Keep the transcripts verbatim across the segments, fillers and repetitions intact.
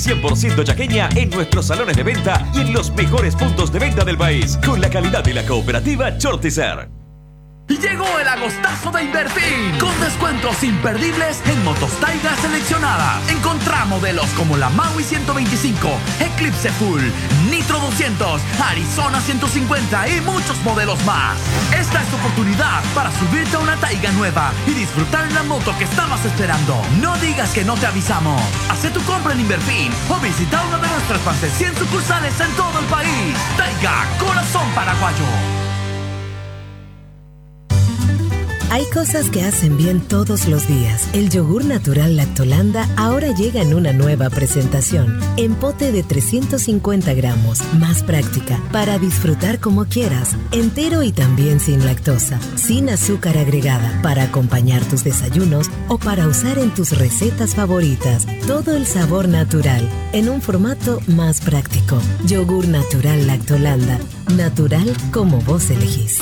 cien por ciento chaqueña en nuestros salones de venta y en los mejores puntos de venta del país, con la calidad de la cooperativa Chortizer. Llegó el agostazo de Inverfin, con descuentos imperdibles en motos Taiga seleccionadas. Encontrá modelos como la Maui ciento veinticinco, Eclipse Full, Nitro doscientos, Arizona ciento cincuenta y muchos modelos más. Esta es tu oportunidad para subirte a una Taiga nueva y disfrutar la moto que estabas esperando. No digas que no te avisamos. Haz tu compra en Inverfin o visita una de nuestras más de cien sucursales en todo el país. Taiga, corazón paraguayo. Hay cosas que hacen bien todos los días. El yogur natural Lactolanda ahora llega en una nueva presentación. En pote de trescientos cincuenta gramos. Más práctica, para disfrutar como quieras. Entero y también sin lactosa. Sin azúcar agregada, para acompañar tus desayunos o para usar en tus recetas favoritas. Todo el sabor natural, en un formato más práctico. Yogur natural Lactolanda. Natural como vos elegís.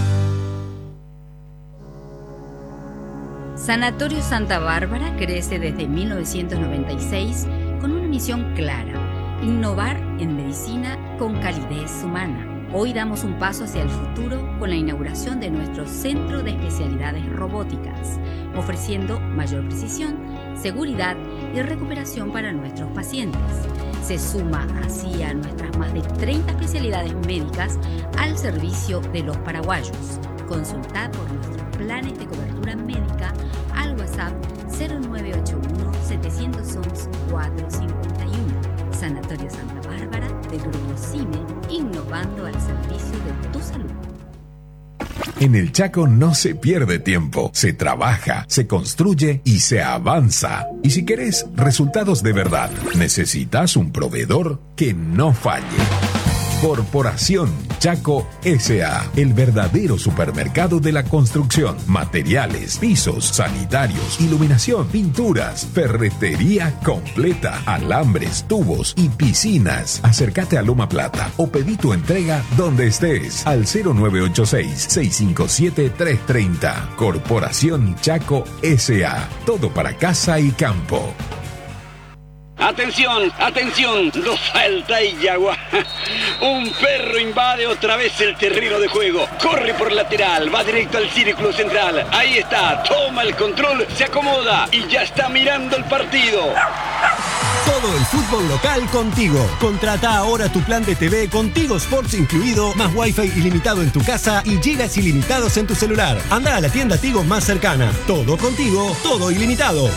Sanatorio Santa Bárbara crece desde mil novecientos noventa y seis con una misión clara: innovar en medicina con calidez humana. Hoy damos un paso hacia el futuro con la inauguración de nuestro Centro de Especialidades Robóticas, ofreciendo mayor precisión, seguridad y recuperación para nuestros pacientes. Se suma así a nuestras más de treinta especialidades médicas al servicio de los paraguayos. Consultad por nuestros planes de cobertura médica al WhatsApp cero nueve ocho uno, siete uno uno, cuatro cinco uno. Sanatorio Santa Bárbara de Grupo CIME, innovando al servicio de tu salud. En el Chaco no se pierde tiempo, se trabaja, se construye y se avanza. Y si querés resultados de verdad, necesitas un proveedor que no falle. Corporación Chaco S A, el verdadero supermercado de la construcción, materiales, pisos, sanitarios, iluminación, pinturas, ferretería completa, alambres, tubos y piscinas. Acércate a Loma Plata o pedí tu entrega donde estés al cero nueve ocho seis, seis cinco siete, tres tres cero. Corporación Chaco S A, todo para casa y campo. Atención, atención, no falta y yagua. Un perro invade otra vez el terreno de juego. Corre por lateral, va directo al círculo central. Ahí está, toma el control, se acomoda y ya está mirando el partido. Todo el fútbol local contigo. Contrata ahora tu plan de T V con Tigo Sports incluido, más wifi ilimitado en tu casa y gigas ilimitados en tu celular. Anda a la tienda Tigo más cercana. Todo contigo, todo ilimitado.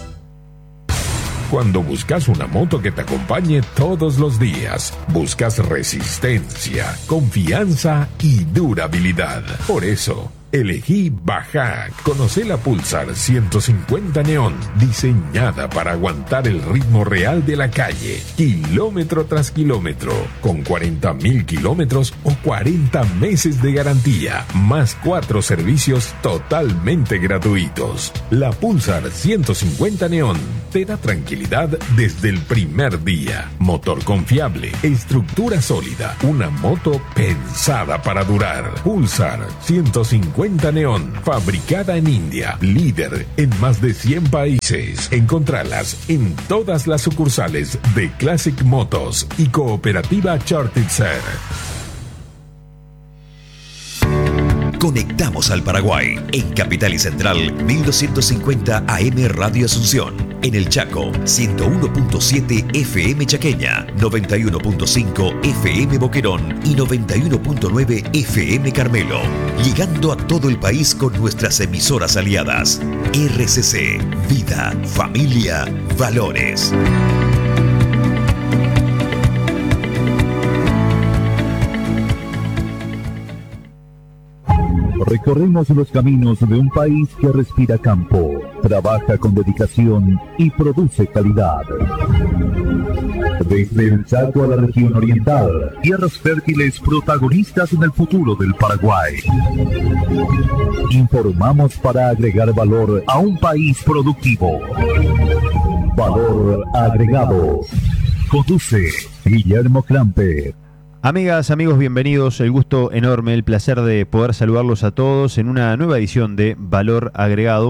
Cuando buscas una moto que te acompañe todos los días, buscas resistencia, confianza y durabilidad. Por eso, elegí Baja. Conocé la Pulsar ciento cincuenta Neón, diseñada para aguantar el ritmo real de la calle, kilómetro tras kilómetro, con cuarenta mil kilómetros o cuarenta meses de garantía, más cuatro servicios totalmente gratuitos. La Pulsar ciento cincuenta Neón te da tranquilidad desde el primer día. Motor confiable, estructura sólida, una moto pensada para durar. Pulsar ciento cincuenta Neón, fabricada en India, líder en más de cien países. Encontralas en todas las sucursales de Classic Motos y Cooperativa Chortizer. Conectamos al Paraguay en Capital y Central mil doscientos cincuenta A M Radio Asunción, en el Chaco ciento uno punto siete F M Chaqueña, noventa y uno punto cinco F M Boquerón y noventa y uno punto nueve F M Carmelo, llegando a todo el país con nuestras emisoras aliadas. R C C, vida, familia, valores. Recorremos los caminos de un país que respira campo, trabaja con dedicación y produce calidad. Desde el Chaco a la región oriental, tierras fértiles protagonistas en el futuro del Paraguay. Informamos para agregar valor a un país productivo. Valor agregado. Conduce Guillermo Clamper. Amigas, amigos, bienvenidos. El gusto enorme, el placer de poder saludarlos a todos en una nueva edición de Valor Agregado.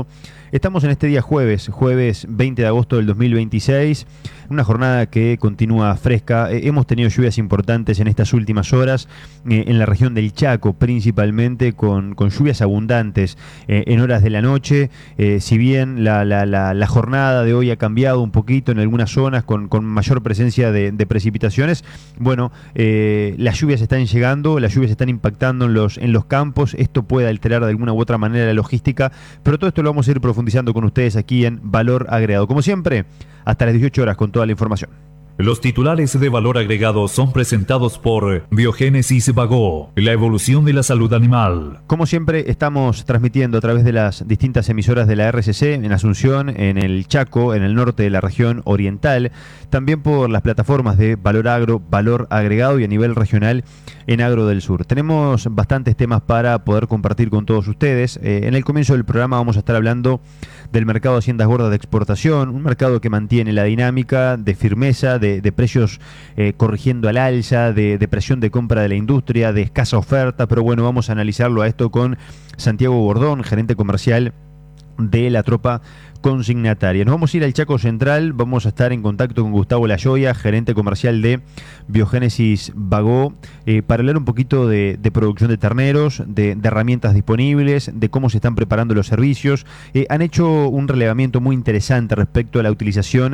Estamos en este día jueves, jueves veinte de agosto del dos mil veintiséis, una jornada que continúa fresca. Eh, hemos tenido lluvias importantes en estas últimas horas, eh, en la región del Chaco principalmente, con, con lluvias abundantes eh, en horas de la noche. Eh, si bien la, la, la, la jornada de hoy ha cambiado un poquito en algunas zonas con, con mayor presencia de, de precipitaciones, bueno, eh, las lluvias están llegando, las lluvias están impactando en los, en los campos. Esto puede alterar de alguna u otra manera la logística, pero todo esto lo vamos a ir profundizando con ustedes aquí en Valor Agregado. Como siempre, hasta las dieciocho horas con toda la información. Los titulares de valor agregado son presentados por Biogénesis Bagó, la evolución de la salud animal. Como siempre, estamos transmitiendo a través de las distintas emisoras de la R C C en Asunción, en el Chaco, en el norte de la región oriental, también por las plataformas de Valor Agro, Valor Agregado y a nivel regional en Agro del Sur. Tenemos bastantes temas para poder compartir con todos ustedes. Eh, en el comienzo del programa vamos a estar hablando del mercado de haciendas gordas de exportación, un mercado que mantiene la dinámica de firmeza, de De, de precios eh, corrigiendo al alza, de, de presión de compra de la industria, de escasa oferta, pero bueno, vamos a analizarlo a esto con Santiago Bordón, gerente comercial de la tropa consignataria. Nos vamos a ir al Chaco Central, vamos a estar en contacto con Gustavo Layoya, gerente comercial de Biogénesis Bagó, eh, para hablar un poquito de, de producción de terneros, de, de herramientas disponibles, de cómo se están preparando los servicios. Eh, han hecho un relevamiento muy interesante respecto a la utilización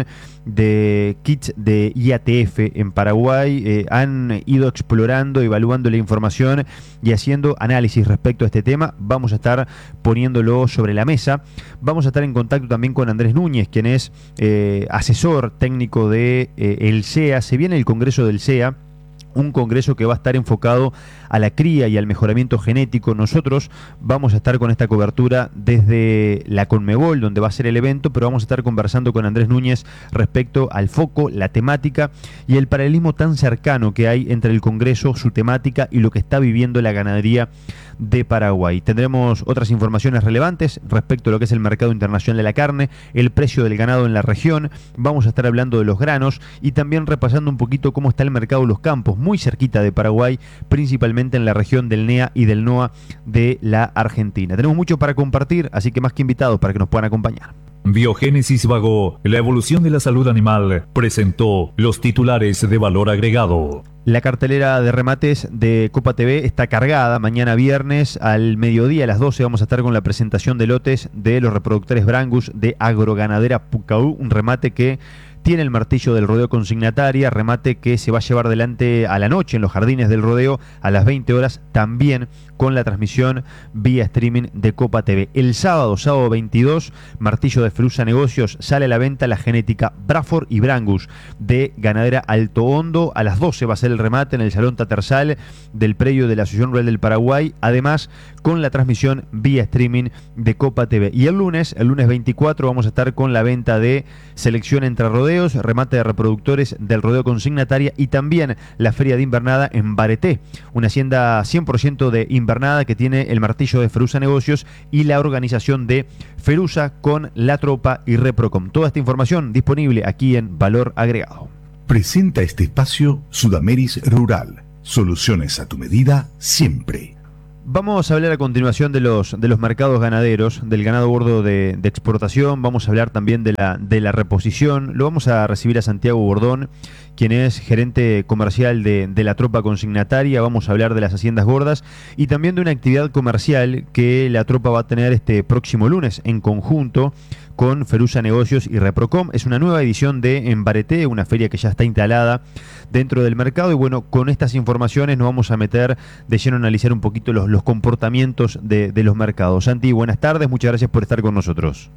de kits de I A T F en Paraguay. Eh, han ido explorando, evaluando la información y haciendo análisis respecto a este tema. Vamos a estar poniéndolo sobre la mesa. Vamos a estar en contacto también con Andrés Núñez, quien es eh, asesor técnico de eh, el C E A. Se viene el Congreso del C E A, un congreso que va a estar enfocado a la cría y al mejoramiento genético. Nosotros vamos a estar con esta cobertura desde la Conmebol, donde va a ser el evento, pero vamos a estar conversando con Andrés Núñez respecto al foco, la temática y el paralelismo tan cercano que hay entre el congreso, su temática y lo que está viviendo la ganadería de Paraguay. Tendremos otras informaciones relevantes respecto a lo que es el mercado internacional de la carne, el precio del ganado en la región. Vamos a estar hablando de los granos y también repasando un poquito cómo está el mercado de los campos, muy cerquita de Paraguay, principalmente en la región del N E A y del N O A de la Argentina. Tenemos mucho para compartir, así que más que invitados para que nos puedan acompañar. Biogénesis Bagó, la evolución de la salud animal, presentó los titulares de valor agregado. La cartelera de remates de Copa T V está cargada. Mañana viernes al mediodía a las doce vamos a estar con la presentación de lotes de los reproductores Brangus de Agroganadera Pucaú, un remate que tiene el martillo del rodeo consignataria, remate que se va a llevar adelante a la noche en los jardines del rodeo a las veinte horas, también con la transmisión vía streaming de Copa T V. El sábado, sábado veintidós, martillo de Ferusa Negocios, sale a la venta la genética Braford y Brangus de Ganadera Alto Hondo. A las doce va a ser el remate en el Salón Tatersal del predio de la Asociación Rural del Paraguay, además con la transmisión vía streaming de Copa T V. Y el lunes, el lunes veinticuatro, vamos a estar con la venta de selección entre rodeos, remate de reproductores del rodeo consignataria y también la feria de invernada en Bareté, una hacienda cien por ciento de invernada que tiene el martillo de Ferusa Negocios y la organización de Ferusa con la tropa y Reprocom. Toda esta información disponible aquí en Valor Agregado. Presenta este espacio Sudameris Rural. Soluciones a tu medida siempre. Vamos a hablar a continuación de los, de los mercados ganaderos, del ganado gordo de, de exportación. Vamos a hablar también de la, de la reposición. Lo vamos a recibir a Santiago Bordón, quien es gerente comercial de, de la tropa consignataria. Vamos a hablar de las haciendas gordas y también de una actividad comercial que la tropa va a tener este próximo lunes en conjunto con Ferusa Negocios y Reprocom. Es una nueva edición de Embareté, una feria que ya está instalada dentro del mercado. Y bueno, con estas informaciones nos vamos a meter de lleno a analizar un poquito los, los comportamientos de, de los mercados. Santi, buenas tardes, muchas gracias por estar con nosotros.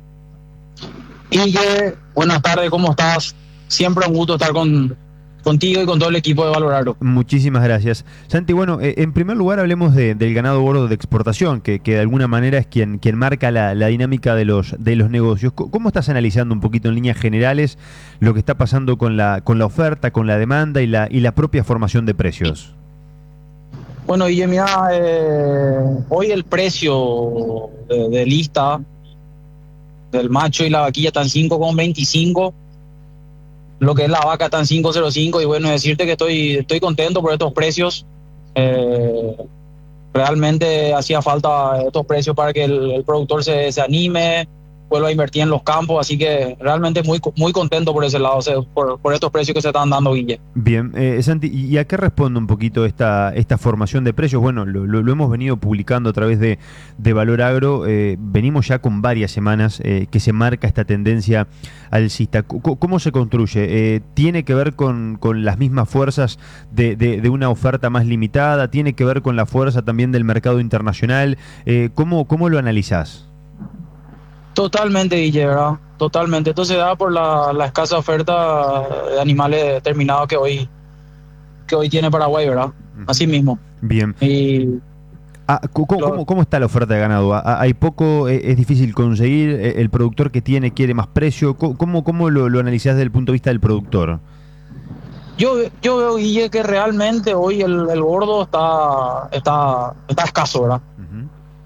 Ille, buenas tardes, ¿cómo estás? Siempre un gusto estar con, contigo y con todo el equipo de Valor Agro. Muchísimas gracias. Santi, bueno, eh, en primer lugar hablemos de, del ganado gordo de exportación, que, que de alguna manera es quien, quien marca la, la dinámica de los, de los negocios. ¿Cómo estás analizando un poquito en líneas generales lo que está pasando con la, con la oferta, con la demanda y la, y la propia formación de precios? Bueno, Guille, mira, eh, hoy el precio de, de lista del macho y la vaquilla están cinco con veinticinco. Lo que es la vaca está en cinco cero cinco y bueno, decirte que estoy estoy contento por estos precios. Eh, realmente hacía falta estos precios para que el, el productor se, se anime, vuelva a invertir en los campos, así que realmente muy muy contento por ese lado, o sea, por, por estos precios que se están dando, Guille. Bien, eh, Santi, ¿y a qué responde un poquito esta esta formación de precios? Bueno, lo, lo, lo hemos venido publicando a través de, de Valor Agro, eh, venimos ya con varias semanas eh, que se marca esta tendencia alcista. ¿Cómo se construye? Eh, ¿Tiene que ver con, con las mismas fuerzas de, de, de una oferta más limitada? ¿Tiene que ver con la fuerza también del mercado internacional? Eh, ¿cómo, ¿Cómo lo analizás? Totalmente, Guille, ¿verdad? Totalmente. Esto se da por la, la escasa oferta de animales terminados que hoy que hoy tiene Paraguay, ¿verdad? Así mismo. Bien. Y ah, ¿cómo, cómo, ¿Cómo está la oferta de ganado? ¿Hay poco? ¿Es difícil conseguir? ¿El productor que tiene quiere más precio? ¿Cómo, cómo lo, lo analizás desde el punto de vista del productor? Yo, yo veo, Guille, que realmente hoy el, el gordo está, está, está escaso, ¿verdad? Uh-huh.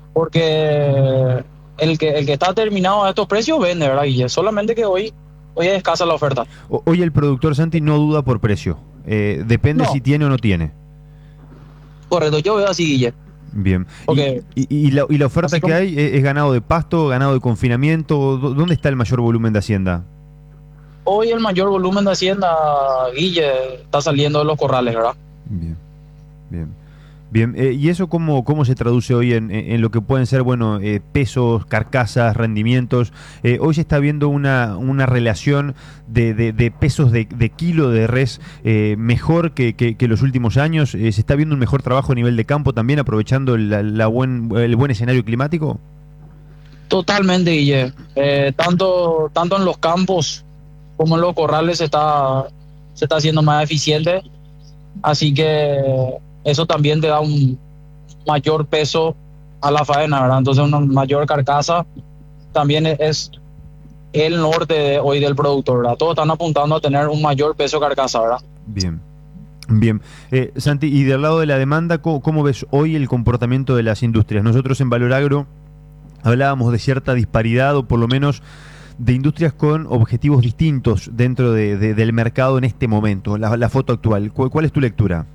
Porque el que el que está terminado a estos precios vende, ¿verdad, Guille? Solamente que hoy hoy es escasa la oferta. Hoy el productor, Santi, no duda por precio. Eh, depende no. si tiene o no tiene. Correcto, yo veo así, Guille. Bien. Okay. ¿Y, y, y, la, y la oferta que hay es, es ganado de pasto, ganado de confinamiento? ¿Dónde está el mayor volumen de hacienda? Hoy el mayor volumen de hacienda, Guille, está saliendo de los corrales, ¿verdad? Bien, bien. Bien, eh, ¿y eso cómo, cómo se traduce hoy en, en lo que pueden ser, bueno, eh, pesos, carcasas, rendimientos? Eh, hoy se está viendo una, una relación de, de, de pesos de, de kilo de res eh, mejor que, que, que los últimos años. Eh, ¿Se está viendo un mejor trabajo a nivel de campo también, aprovechando la, la buen, el buen escenario climático? Totalmente, Guille. Eh, tanto, tanto en los campos como en los corrales se está, se está haciendo más eficiente. Así que eso también te da un mayor peso a la faena, ¿verdad? Entonces una mayor carcasa también es el norte de hoy del productor, ¿verdad? Todos están apuntando a tener un mayor peso carcasa, ¿verdad? Bien. Bien. Eh, Santi, y del lado de la demanda, ¿cómo, ¿cómo ves hoy el comportamiento de las industrias? Nosotros en Valor Agro hablábamos de cierta disparidad, o por lo menos de industrias con objetivos distintos dentro de, de, del mercado en este momento, la, la foto actual. ¿Cuál, ¿Cuál es tu lectura?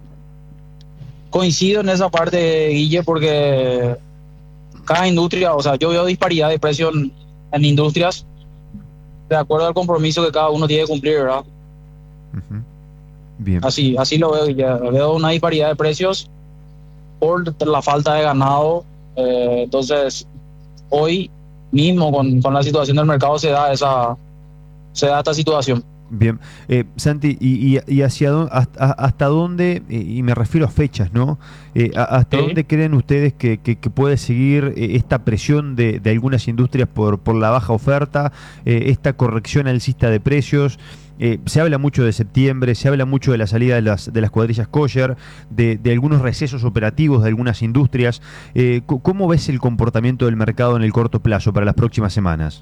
Coincido en esa parte, Guille, porque cada industria, o sea, yo veo disparidad de precios en, en industrias de acuerdo al compromiso que cada uno tiene que cumplir, ¿verdad? Uh-huh. Bien. Así, así lo veo, Guille. Veo una disparidad de precios por la falta de ganado. Eh, entonces, hoy mismo con, con la situación del mercado se da esa se da esta situación. Bien, eh, Santi, y, y, y hacia dónde, hasta, hasta dónde, y me refiero a fechas, ¿no? Eh, ¿Hasta sí. dónde creen ustedes que, que, que puede seguir eh, esta presión de, de algunas industrias por, por la baja oferta, eh, esta corrección alcista de precios? Eh, se habla mucho de septiembre, se habla mucho de la salida de las, de las cuadrillas kosher, de, de algunos recesos operativos de algunas industrias. Eh, ¿Cómo ves el comportamiento del mercado en el corto plazo para las próximas semanas?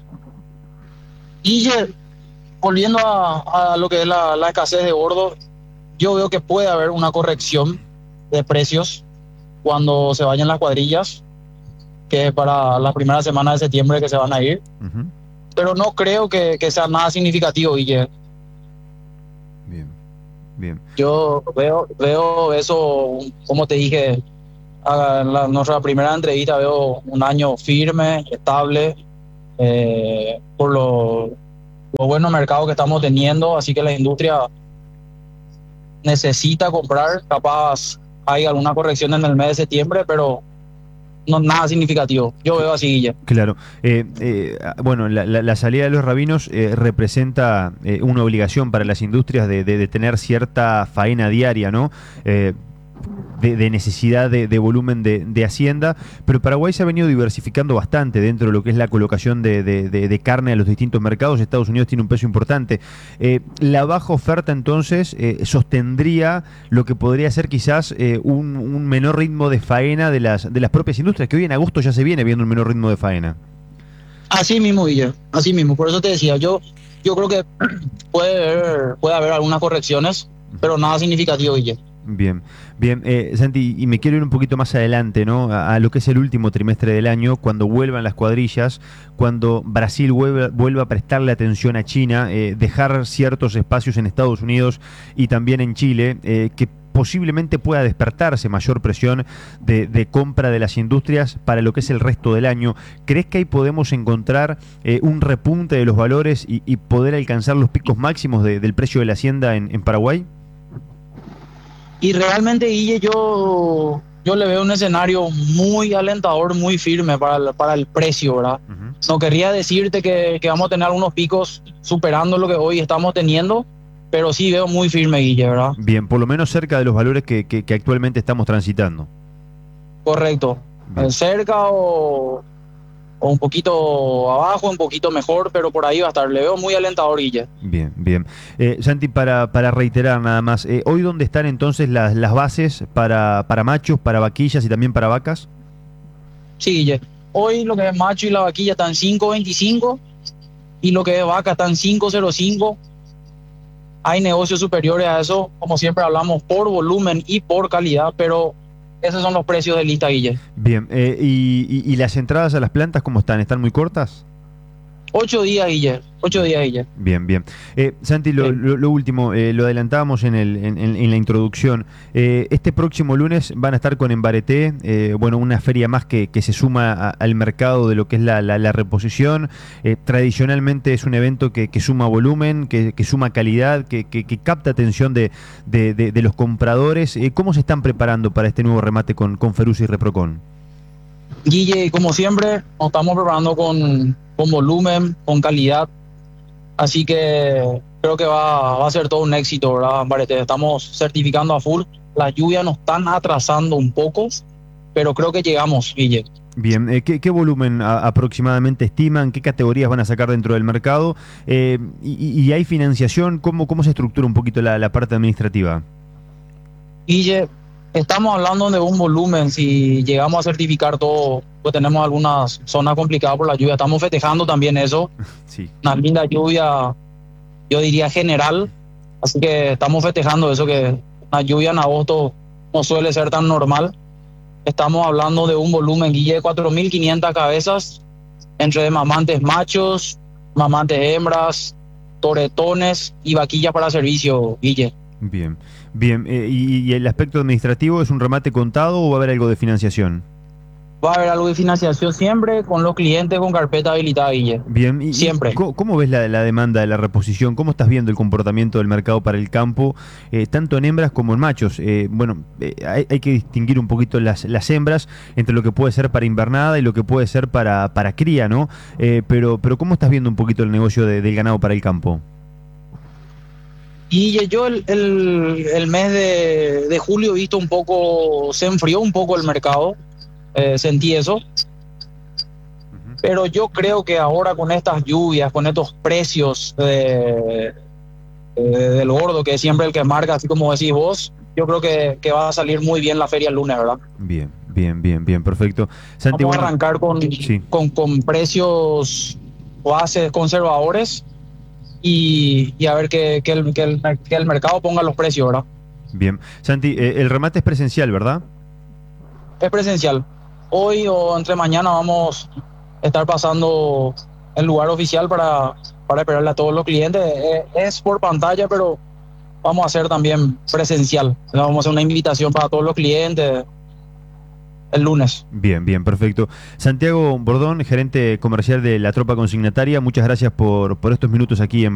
Y ya, volviendo a, a lo que es la, la escasez de gordo, yo veo que puede haber una corrección de precios cuando se vayan las cuadrillas, que es para la primera semana de septiembre que se van a ir. Uh-huh. Pero no creo que, que sea nada significativo, Guille. Bien, bien. Yo veo, veo eso, como te dije, en la, nuestra primera entrevista, veo un año firme, estable, eh, por lo... los buenos mercados que estamos teniendo, así que la industria necesita comprar. Capaz hay alguna corrección en el mes de septiembre, pero no nada significativo. Yo veo así, Guille. Claro. Eh, eh, bueno, la, la, la salida de los rabinos eh, representa eh, una obligación para las industrias de, de, de tener cierta faena diaria, ¿no? Eh, De, de necesidad de, de volumen de, de hacienda, pero Paraguay se ha venido diversificando bastante dentro de lo que es la colocación de, de, de, de carne a los distintos mercados. Estados Unidos tiene un peso importante. Eh, la baja oferta entonces eh, sostendría lo que podría ser quizás eh, un, un menor ritmo de faena de las, de las propias industrias, que hoy en agosto ya se viene viendo un menor ritmo de faena. Así mismo, Guille, así mismo. Por eso te decía, yo, yo creo que puede haber, puede haber algunas correcciones, pero nada significativo, Guille. Bien, bien, eh, Santi, y me quiero ir un poquito más adelante, ¿no? A, a lo que es el último trimestre del año, cuando vuelvan las cuadrillas, cuando Brasil vuelva, vuelva a prestarle atención a China, eh, dejar ciertos espacios en Estados Unidos y también en Chile, eh, que posiblemente pueda despertarse mayor presión de, de compra de las industrias para lo que es el resto del año. ¿Crees que ahí podemos encontrar eh, un repunte de los valores y, y poder alcanzar los picos máximos de, del precio de la hacienda en, en Paraguay? Y realmente, Guille, yo, yo le veo un escenario muy alentador, muy firme para el, para el precio, ¿verdad? Uh-huh. No querría decirte que, que vamos a tener algunos picos superando lo que hoy estamos teniendo, pero sí veo muy firme, Guille, ¿verdad? Bien, por lo menos cerca de los valores que, que, que actualmente estamos transitando. Correcto. Bien. Cerca o, o un poquito abajo, un poquito mejor, pero por ahí va a estar. Le veo muy alentador, Guille. Bien, bien. Eh, Santi, para, para reiterar nada más, eh, ¿hoy dónde están entonces las, las bases para, para machos, para vaquillas y también para vacas? Sí, Guille. Hoy lo que es macho y la vaquilla están cinco veinticinco y lo que es vaca están cinco cero cinco. Hay negocios superiores a eso, como siempre hablamos, por volumen y por calidad, pero esos son los precios de lista, Guille. Bien, eh, y, y, ¿y las entradas a las plantas cómo están? ¿Están muy cortas? Ocho días, Guille. Ocho días, Guille. Bien, bien. Eh, Santi, lo, lo, lo último, eh, lo adelantábamos en, el, en, en la introducción. Eh, este próximo lunes van a estar con Embareté, eh, bueno, una feria más que, que se suma a, al mercado de lo que es la, la, la reposición. Eh, tradicionalmente es un evento que, que suma volumen, que, que suma calidad, que, que, que capta atención de, de, de, de los compradores. Eh, ¿Cómo se están preparando para este nuevo remate con, con Feruzzi y Reprocon? Guille, como siempre, nos estamos preparando con, con volumen, con calidad. Así que creo que va, va a ser todo un éxito, ¿verdad, Embareté? Estamos certificando a full. Las lluvias nos están atrasando un poco, pero creo que llegamos, Guille. Bien, eh, ¿qué, qué volumen a, aproximadamente estiman? ¿Qué categorías van a sacar dentro del mercado? Eh, y, ¿Y hay financiación? ¿Cómo, cómo se estructura un poquito la, la parte administrativa? Guille, estamos hablando de un volumen. Si llegamos a certificar todo, pues tenemos algunas zonas complicadas por la lluvia. Estamos festejando también eso. Sí. Una linda lluvia, yo diría general. Así que estamos festejando eso, que una lluvia en agosto no suele ser tan normal. Estamos hablando de un volumen, Guille, de cuatro mil quinientas cabezas, entre mamantes machos, mamantes hembras, toretones y vaquillas para servicio, Guille. Bien, bien. Eh, y, ¿Y el aspecto administrativo es un remate contado o va a haber algo de financiación? Va a haber algo de financiación siempre con los clientes con carpeta habilitada, Guille. Bien, y, siempre. Y ¿cómo, ¿Cómo ves la, la demanda de la reposición? ¿Cómo estás viendo el comportamiento del mercado para el campo, eh, tanto en hembras como en machos? Eh, bueno, eh, hay, hay que distinguir un poquito las, las hembras entre lo que puede ser para invernada y lo que puede ser para, para cría, ¿no? Eh, pero, pero ¿cómo estás viendo un poquito el negocio de, del ganado para el campo? Y yo el, el, el mes de, de julio he visto un poco, se enfrió un poco el mercado. Eh, sentí eso, uh-huh. Pero yo creo que ahora con estas lluvias, con estos precios de, de, del gordo, que es siempre el que marca, así como decís vos, yo creo que, que va a salir muy bien la feria el lunes, ¿verdad? Bien, bien, bien, bien, perfecto. Santi, vamos bueno, a arrancar con, sí. con, con precios bases conservadores y, y a ver que, que, el, que, el, que el mercado ponga los precios, ¿verdad? Bien. Santi, eh, el remate es presencial, ¿verdad? Es presencial. Hoy o entre mañana vamos a estar pasando el lugar oficial para, para esperarle a todos los clientes. Es por pantalla, pero vamos a hacer también presencial. Vamos a hacer una invitación para todos los clientes el lunes. Bien, bien, perfecto. Santiago Bordón, gerente comercial de La Tropa Consignataria, muchas gracias por, por estos minutos aquí en